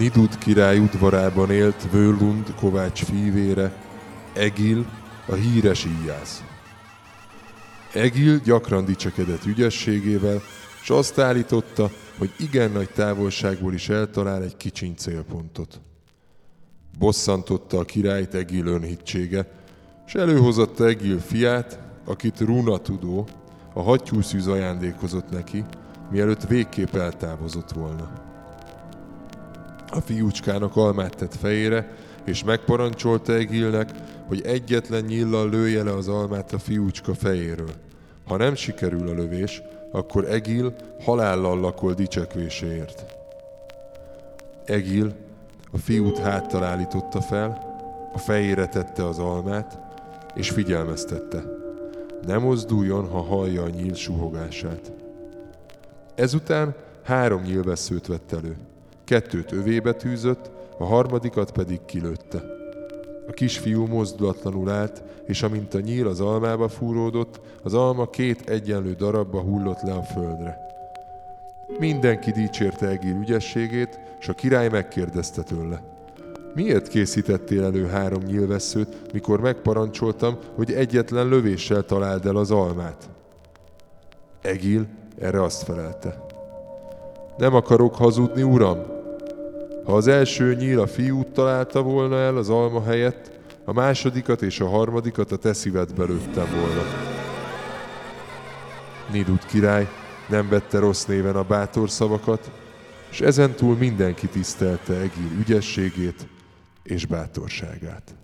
Nidud király udvarában élt Völund kovács fivére, Egil, a híres íjász. Egil gyakran dicsekedett ügyességével, s azt állította, hogy igen nagy távolságból is eltalál egy kicsiny célpontot. Bosszantotta a királyt Egil önhitsége, s előhozatta Egil fiát, akit Runa tudó, a hattyúszűz ajándékozott neki, mielőtt végképp eltávozott volna. A fiúcskának almát tett fejére, és megparancsolta Egilnek, hogy egyetlen nyíllal lője le az almát a fiúcska fejéről. Ha nem sikerül a lövés, akkor Egil halállal lakol dicsekvéséért. Egil a fiút háttal állította fel, a fejére tette az almát, és figyelmeztette: ne mozduljon, ha hallja a nyíl suhogását. Ezután 3 nyílvesszőt vett elő. 2 övébe tűzött, a harmadikat pedig kilőtte. A kisfiú mozdulatlanul állt, és amint a nyíl az almába fúródott, az alma 2 egyenlő darabba hullott le a földre. Mindenki dicsérte Egil ügyességét, s a király megkérdezte tőle: miért készítettél elő 3 nyílvesszőt, mikor megparancsoltam, hogy egyetlen lövéssel találd el az almát? Egil erre azt felelte: nem akarok hazudni, uram. Ha az első nyíl a fiút találta volna el az alma helyett, a másodikat és a harmadikat a te szívedbe lőttem volna. Nidud király nem vette rossz néven a bátor szavakat, és ezentúl mindenki tisztelte Egil ügyességét és bátorságát.